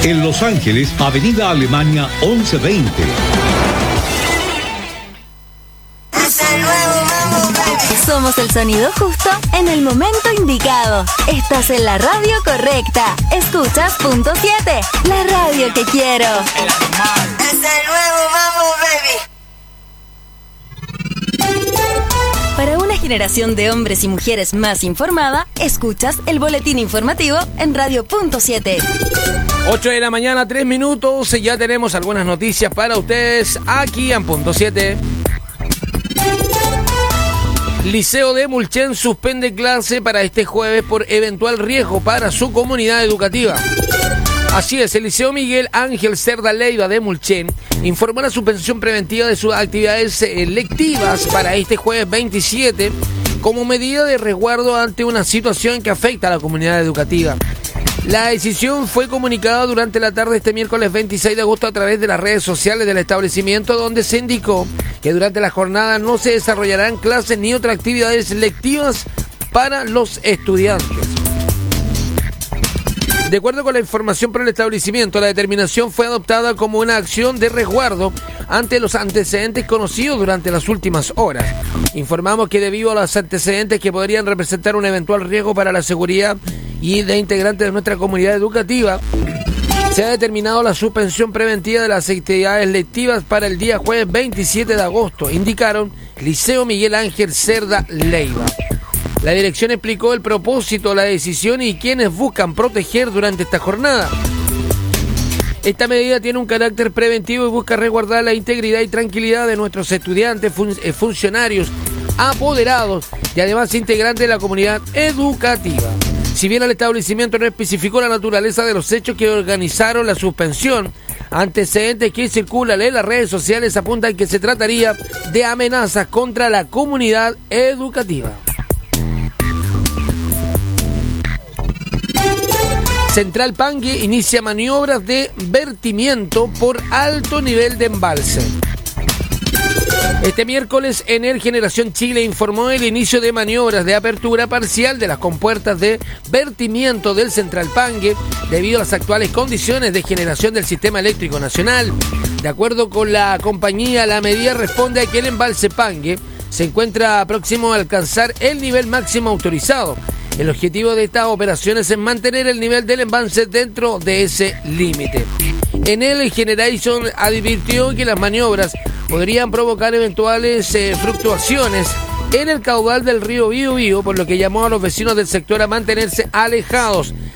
En Los Ángeles, Avenida Alemania 1120. Somos el sonido justo en el momento indicado. Estás en la radio correcta. Escuchas Punto 7, la radio que quiero. Es el nuevo Mambo Baby. Para una generación de hombres y mujeres más informada, escuchas el boletín informativo en Radio Punto 7. 8 de la mañana, 3 minutos. Ya tenemos algunas noticias para ustedes aquí en Punto 7. Liceo de Mulchen suspende clase para este jueves por eventual riesgo para su comunidad educativa. Así es, el Liceo Miguel Ángel Cerda Leiva de Mulchen informó la suspensión preventiva de sus actividades lectivas para este jueves 27 como medida de resguardo ante una situación que afecta a la comunidad educativa. La decisión fue comunicada durante la tarde este miércoles 26 de agosto a través de las redes sociales del establecimiento, donde se indicó que durante la jornada no se desarrollarán clases ni otras actividades lectivas para los estudiantes. De acuerdo con la información por el establecimiento, la determinación fue adoptada como una acción de resguardo ante los antecedentes conocidos durante las últimas horas. Informamos que debido a los antecedentes que podrían representar un eventual riesgo para la seguridad y de integrantes de nuestra comunidad educativa, se ha determinado la suspensión preventiva de las actividades lectivas para el día jueves 27 de agosto, indicaron Liceo Miguel Ángel Cerda Leiva. La dirección explicó el propósito, la decisión y quienes buscan proteger durante esta jornada. Esta medida tiene un carácter preventivo y busca resguardar la integridad y tranquilidad de nuestros estudiantes, funcionarios, apoderados y además integrantes de la comunidad educativa. Si bien el establecimiento no especificó la naturaleza de los hechos que organizaron la suspensión, antecedentes que circulan en las redes sociales apuntan que se trataría de amenazas contra la comunidad educativa. Central Pangue inicia maniobras de vertimiento por alto nivel de embalse. Este miércoles, Enel Generación Chile informó el inicio de maniobras de apertura parcial de las compuertas de vertimiento del Central Pangue debido a las actuales condiciones de generación del sistema eléctrico nacional. De acuerdo con la compañía, la medida responde a que el embalse Pangue se encuentra próximo a alcanzar el nivel máximo autorizado. El objetivo de estas operaciones es mantener el nivel del embalse dentro de ese límite. Enel Generation advirtió que las maniobras podrían provocar eventuales fluctuaciones en el caudal del río Biobío, por lo que llamó a los vecinos del sector a mantenerse alejados